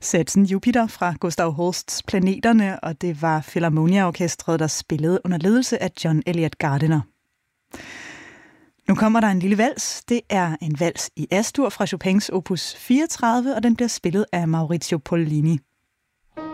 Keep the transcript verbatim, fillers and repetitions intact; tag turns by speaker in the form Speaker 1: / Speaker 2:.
Speaker 1: Satsen Jupiter fra Gustav Holsts Planeterne, og det var Philharmonia-orkestret, der spillede under ledelse af John Eliot Gardiner. Nu kommer der en lille vals. Det er en vals i As-dur fra Chopins opus fireogtredive, og den bliver spillet af Maurizio Pollini.